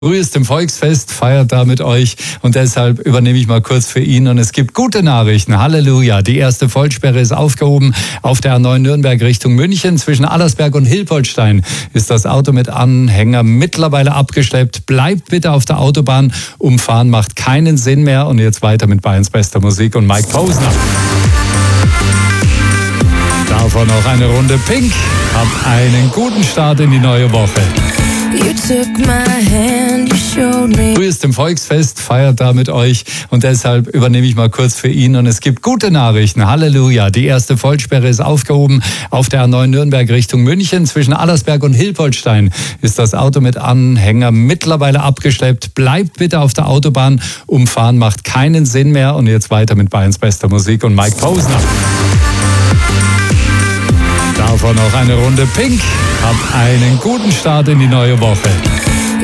Früh ist im Volksfest, feiert da mit euch und deshalb übernehme ich mal kurz für ihn und es gibt gute Nachrichten. Halleluja, die erste Vollsperre ist aufgehoben auf der A9 Nürnberg Richtung München. Zwischen Allersberg und Hilpoltstein ist das Auto mit Anhänger mittlerweile abgeschleppt. Bleibt bitte auf der Autobahn, umfahren macht keinen Sinn mehr. Und jetzt weiter mit Bayerns bester Musik und Mike Posner. Davon noch eine Runde Pink. Habt einen guten Start in die neue Woche. Früh ist im Volksfest, feiert da mit euch und deshalb übernehme ich mal kurz für ihn und es gibt gute Nachrichten. Halleluja, die erste Vollsperre ist aufgehoben auf der A9 Nürnberg Richtung München. Zwischen Allersberg und Hilpoltstein ist das Auto mit Anhänger mittlerweile abgeschleppt. Bleibt bitte auf der Autobahn, umfahren macht keinen Sinn mehr. Und jetzt weiter mit Bayerns bester Musik und Mike Posner. Davon noch eine Runde Pink. Habt einen guten Start in die neue Woche.